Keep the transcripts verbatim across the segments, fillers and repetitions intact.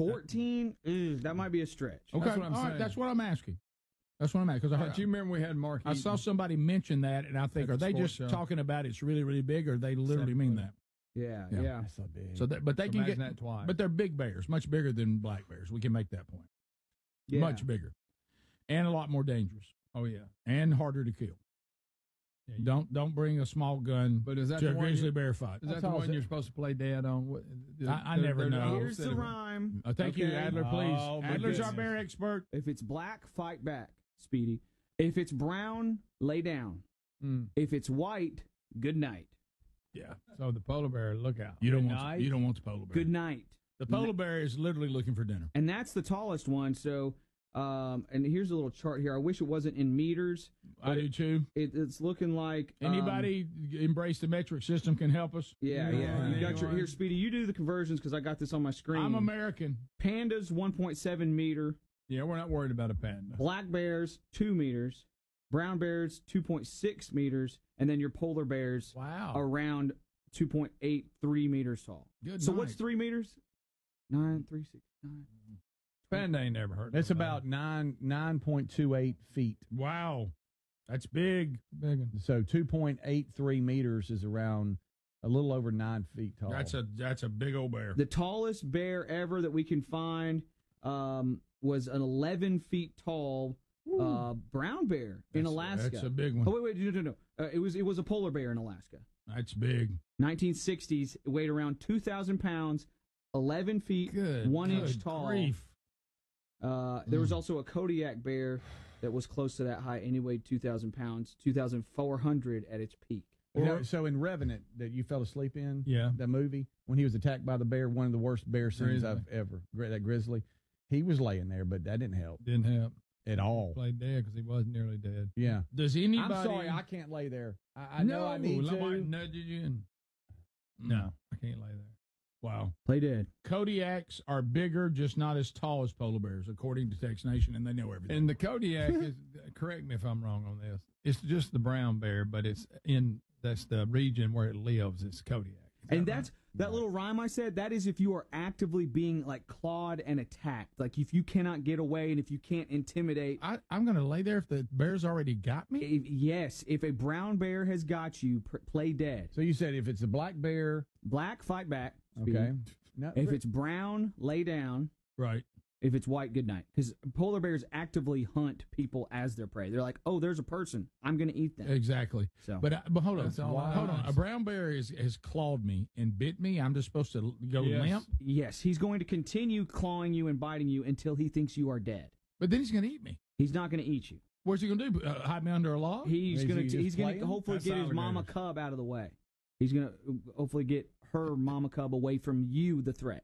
fourteen? Ew, that might be a stretch. Okay, That's what I'm all right, saying. that's what I'm asking. That's what I'm asking. Because Do you remember we had Mark I Eaton? saw somebody mention that, and I think, At are the they sports just show. talking about it's really, really big, or they literally mean that? Yeah, Yeah. yeah. That's so big. So, that, but they So can get imagine that twice. But they're big bears, much bigger than black bears. We can make that point. Yeah. Much bigger, and a lot more dangerous, Oh yeah. and harder to kill. Yeah, you- Don't don't bring a small gun But is that to the a one grizzly you- bear fight. Is That's that the all one it- you're supposed to play dead on? What, I- I never know. Here's the rhyme. Uh, thank you, Okay. Adler. Please, Oh, my Adler's our goodness. bear expert. If it's black, fight back, Speedy. If it's brown, lay down. Mm. If it's white, good night. Yeah, So the polar bear, look out. you don't Good want night. you don't want the polar bear. Good night. The polar bear is literally looking for dinner. And that's the tallest one. So, um, and here's a little chart here. I wish it wasn't in meters. I do too. It, it's looking like um, Anybody embrace the metric system can help us. Yeah, Yeah, yeah. You got your anyone? here, Speedy. You do the conversions because I got this on my screen. I'm American. Pandas one point seven meter. Yeah, we're not worried about a panda. Black bears two meters. Brown bears two point six meters, and then your polar bears Wow. around two point eight three meters tall. Good so night. what's three meters? Nine, three, six, nine. Panda ain't never hurt. That's nobody. about nine nine point two eight feet. Wow, that's big. Big one. So two point eight three meters is around a little over nine feet tall. That's a that's a big old bear. The tallest bear ever that we can find um, was an eleven feet tall uh, brown bear in That's- Alaska. that's a big one. Oh wait, wait, no, no, no. Uh, it was it was a polar bear in Alaska. That's big. nineteen sixties. It weighed around two thousand pounds, eleven feet, Good. one good inch tall. grief. Uh, there was also a Kodiak bear that was close to that height, and he weighed two thousand pounds, two thousand four hundred at its peak. You know, so in Revenant that you fell asleep in, Yeah. that movie, when he was attacked by the bear, one of the worst bear scenes Grizzly. I've ever, gri- that grizzly, he was laying there, but that didn't help Didn't help. at all. Played dead because he wasn't nearly dead. Yeah. Does anybody? I'm sorry, I can't lay there. I, I know I need Somebody to. nudge you in. No, I can't lay there. Wow. Play dead. Kodiaks are bigger, just not as tall as polar bears, according to Tex Nation, and they know everything. And the Kodiak is, correct me if I'm wrong on this, it's just the brown bear, but it's in, that's the region where it lives, it's Kodiak. Is And that that's right? that little rhyme I said. That is if you are actively being like clawed and attacked. Like if you cannot get away and if you can't intimidate. I, I'm going to lay there if the bear's already got me. If, yes, if a brown bear has got you, pr- play dead. So you said if it's a black bear, Black, fight back. Speedy. okay. No, If it's brown, lay down. Right. If it's white, good night. Because polar bears actively hunt people as their prey. They're like, oh, there's a person. I'm going to eat them. Exactly. So- but uh, but hold on, That's all I hold on. ask. A brown bear is, has clawed me and bit me. I'm just supposed to go Yes. limp. Yes, he's going to continue clawing you and biting you until he thinks you are dead. But then he's going to eat me. He's not going to eat you. What's he going to do? Uh, hide me under a log? He's Is going he to just he's going to playing? hopefully That's get his mama alligators. cub out of the way. He's going to hopefully get her mama cub away from you, the threat.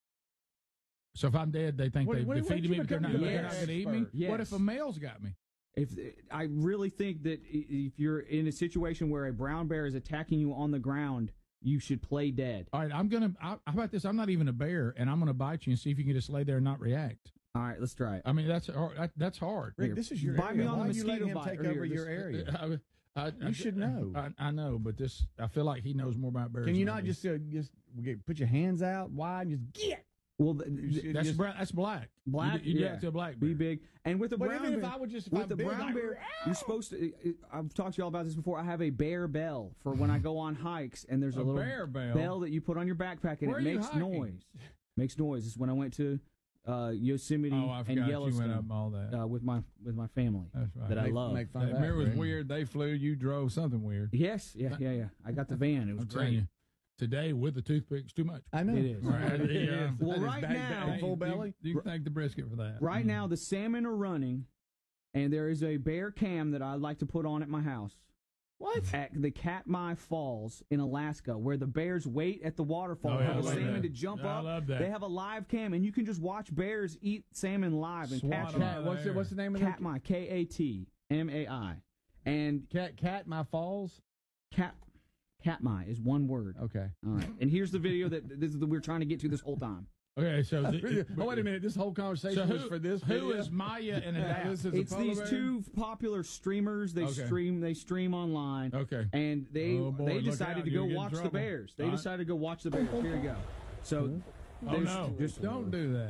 So if I'm dead, they think What- they what- defeated what me, you but they're not, become they're the not going to eat me. expert? What Yes. if a male's got me? If I really think that i- if you're in a situation where a brown bear is attacking you on the ground, you should play dead. All right, I'm going to. How about this? I'm not even a bear, and I'm going to bite you and see if you can just lay there and not react. All right, let's try it. I mean, that's hard. that- That's hard. Rick, this is your Bite area. me on Why the are you letting mosquito him bite take right over here. your This- area? I, I, You I- should know. I, I know, but this. I feel like he knows more about bears. Can you than I not do. just uh, just get, put your hands out wide and just get? Well, th- th- That's just- brown, that's black. black. You, do- you do yeah. that to a black Be bear. big, and with a But brown even if bear, I would just- if with I'm the big, brown like, bear, you're supposed to. I've talked to y'all about this before. I have a bear bell for when I go on hikes, and there's a, A little bear bell? that you put on your backpack, and Where it are you makes hiking? noise. Makes noise. It's when I went to uh, Yosemite Oh, I and forgot you Yellowstone went up all that. uh, with my with my family That's right. that I Make- love. make fun That of that, mirror was Rick. weird. They flew. You drove something weird. Yes, yeah, yeah, yeah. I got the van. It was I'm telling great. you, today with the toothpicks, too much. I know. It is. Right, It yeah. is. Well, That is right bag- now- bag- full belly. You, you can thank the brisket for that. Right now, the salmon are running, and there is a bear cam that I'd like to put on at my house. What? At the Katmai Falls in Alaska, where the bears wait at the waterfall Oh, for yeah, I the love salmon that. to jump I up. love that. They have a live cam, and you can just watch bears eat salmon live and Swat catch them them. out. What's the, what's the name of that? Katmai, K A T M A I. And Cat, cat, my falls. Cat, Katmai is one word. Okay. All right. And here's the video that this is the, we're trying to get to this whole time. Okay, so the, oh, wait a minute. This whole conversation So was who, for this. who video? is Maya and Yeah, Adapt? this is a It's polar these bear? two popular streamers. They Okay. stream. They stream online. Okay. And they Oh, boy, they look decided out, to you'll go get in watch the trouble. Bears. They All right. decided to go watch the Bears. Here you go. So Oh, there's no. just Don't do that.